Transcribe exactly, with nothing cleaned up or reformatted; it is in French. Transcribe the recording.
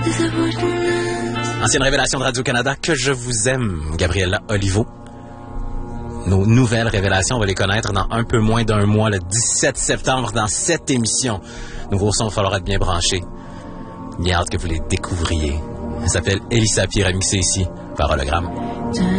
Ancienne révélation de Radio-Canada, Que je vous aime, Gabriella Olivo. Nos nouvelles révélations, on va les connaître dans un peu moins d'un mois, le dix-sept septembre, dans cette émission. Nouveau son, il va falloir être bien branché. Bien hâte que vous les découvriez. Elle s'appelle Elissa Pierre, remixée ici par Hologramme.